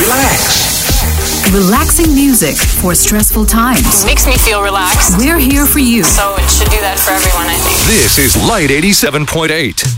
Relax. Relaxing music for stressful times. Makes me feel relaxed. We're here for you. So it should do that for everyone, I think. This is Light 87.8.